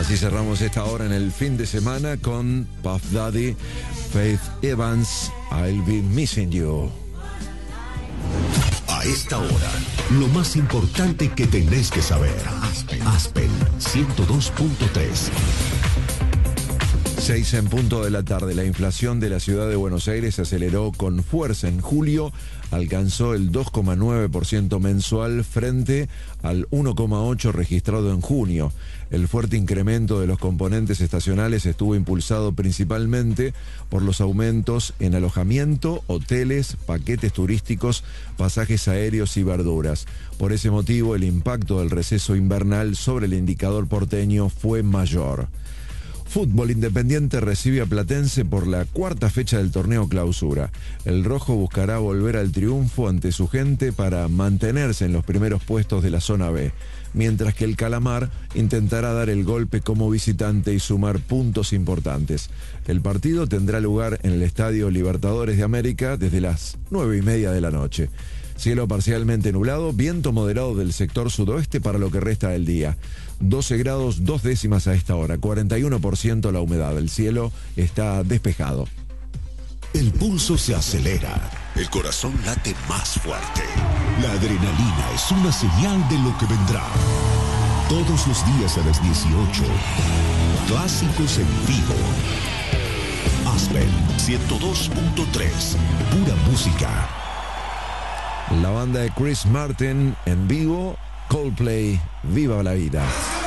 Así cerramos esta hora en el fin de semana con Puff Daddy, Faith Evans, I'll Be Missing You. A esta hora, lo más importante que tenés que saber. Aspen 102.3. 6 en punto de la tarde. La inflación de la ciudad de Buenos Aires se aceleró con fuerza en julio, alcanzó el 2,9% mensual frente al 1,8% registrado en junio. El fuerte incremento de los componentes estacionales estuvo impulsado principalmente por los aumentos en alojamiento, hoteles, paquetes turísticos, pasajes aéreos y verduras. Por ese motivo, el impacto del receso invernal sobre el indicador porteño fue mayor. Fútbol Independiente recibe a Platense por la cuarta fecha del torneo Clausura. El rojo buscará volver al triunfo ante su gente para mantenerse en los primeros puestos de la zona B, mientras que el Calamar intentará dar el golpe como visitante y sumar puntos importantes. El partido tendrá lugar en el Estadio Libertadores de América desde las 9:30 de la noche. Cielo parcialmente nublado, viento moderado del sector sudoeste para lo que resta del día. 12 grados 2 décimas a esta hora, 41% la humedad. El cielo está despejado. El pulso se acelera, el corazón late más fuerte. La adrenalina es una señal de lo que vendrá. Todos los días a las 18, clásicos en vivo. Aspen 102.3, pura música. La banda de Chris Martin en vivo, Coldplay, Viva la Vida.